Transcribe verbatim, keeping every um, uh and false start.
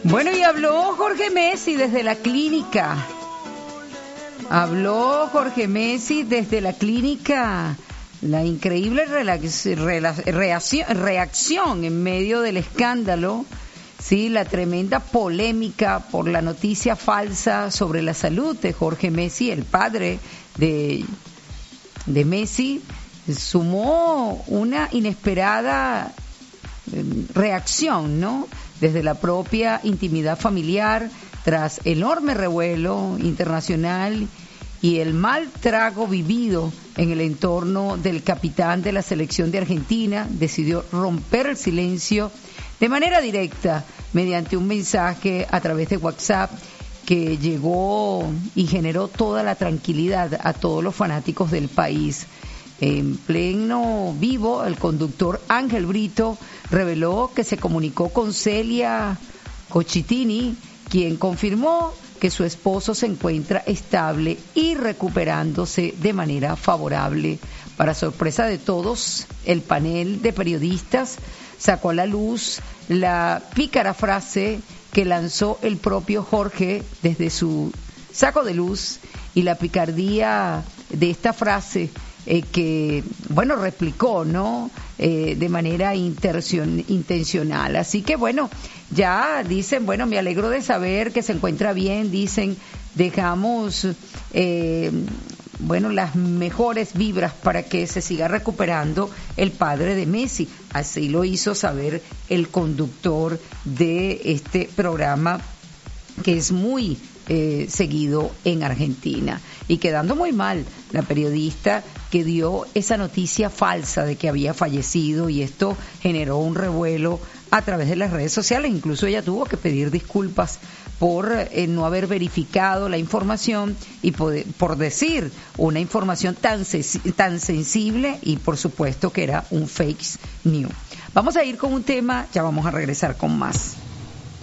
Bueno, y habló Jorge Messi desde la clínica. Habló Jorge Messi desde la clínica. La increíble relax, relax, reacción, reacción en medio del escándalo, sí, la tremenda polémica por la noticia falsa sobre la salud de Jorge Messi, el padre de, de Messi, sumó una inesperada reacción, ¿no? Desde la propia intimidad familiar, tras enorme revuelo internacional y el mal trago vivido en el entorno del capitán de la selección de Argentina, decidió romper el silencio de manera directa mediante un mensaje a través de WhatsApp que llegó y generó toda la tranquilidad a todos los fanáticos del país. En pleno vivo, el conductor Ángel Brito reveló que se comunicó con Celia Cochitini, quien confirmó que su esposo se encuentra estable y recuperándose de manera favorable. Para sorpresa de todos, el panel de periodistas sacó a la luz la pícara frase que lanzó el propio Jorge desde su saco de luz, y la picardía de esta frase eh, que, bueno, replicó, ¿no? Eh, de manera intercion- intencional. Así que, bueno, ya dicen, bueno, me alegro de saber que se encuentra bien, dicen, dejamos, eh, bueno, las mejores vibras para que se siga recuperando el padre de Messi. Así lo hizo saber el conductor de este programa, que es muy eh, seguido en Argentina. Y quedando muy mal la periodista que dio esa noticia falsa de que había fallecido, y esto generó un revuelo a través de las redes sociales. Incluso ella tuvo que pedir disculpas por eh, no haber verificado la información y por, por decir una información tan, tan sensible, y por supuesto que era un fake news. Vamos a ir con un tema, ya vamos a regresar con más.